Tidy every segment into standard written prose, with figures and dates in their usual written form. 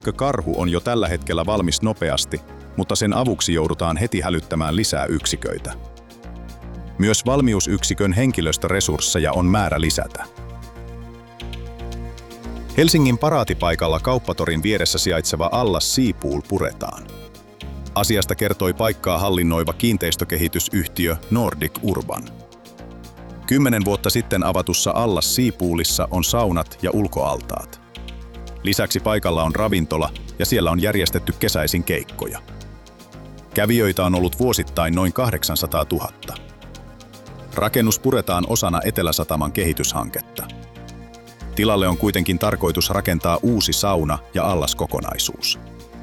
Karhu on jo tällä hetkellä valmis nopeasti, mutta sen avuksi joudutaan heti hälyttämään lisää yksiköitä. Myös valmiusyksikön henkilöstöresursseja on määrä lisätä. Helsingin paraatipaikalla Kauppatorin vieressä sijaitseva allas Seapool puretaan. Asiasta kertoi paikkaa hallinnoiva kiinteistökehitysyhtiö Nordic Urban. 10 vuotta sitten avatussa allas Seapoolissa on saunat ja ulkoaltaat. Lisäksi paikalla on ravintola ja siellä on järjestetty kesäisin keikkoja. Kävijöitä on ollut vuosittain noin 800 000. Rakennus puretaan osana Eteläsataman kehityshanketta. Tilalle on kuitenkin tarkoitus rakentaa uusi sauna ja allaskokonaisuus.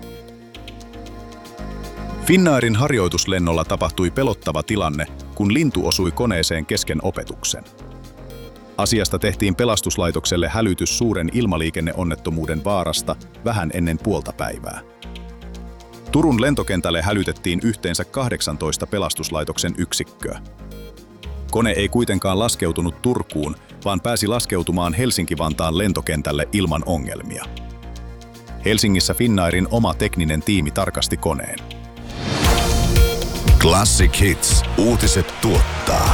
Finnairin harjoituslennolla tapahtui pelottava tilanne, kun lintu osui koneeseen kesken opetuksen. Asiasta tehtiin pelastuslaitokselle hälytys suuren ilmaliikenneonnettomuuden vaarasta vähän ennen puolta päivää. Turun lentokentälle hälytettiin yhteensä 18 pelastuslaitoksen yksikköä. Kone ei kuitenkaan laskeutunut Turkuun, vaan pääsi laskeutumaan Helsinki-Vantaan lentokentälle ilman ongelmia. Helsingissä Finnairin oma tekninen tiimi tarkasti koneen. Classic Hits. Uutiset tuottaa.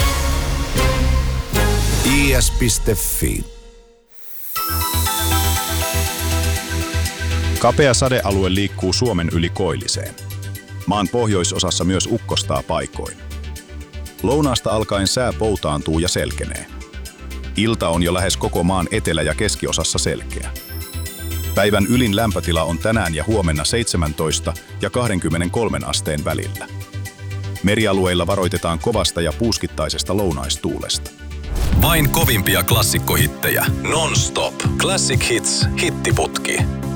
is.fi. Kapea sadealue liikkuu Suomen yli koilliseen. Maan pohjoisosassa myös ukkostaa paikoin. Lounaasta alkaen sää poutaantuu ja selkenee. Ilta on jo lähes koko maan etelä- ja keskiosassa selkeä. Päivän ylin lämpötila on tänään ja huomenna 17 ja 23 asteen välillä. Merialueilla varoitetaan kovasta ja puuskittaisesta lounaistuulesta. Vain kovimpia klassikkohittejä. Non-stop. Classic Hits. Hittiputki.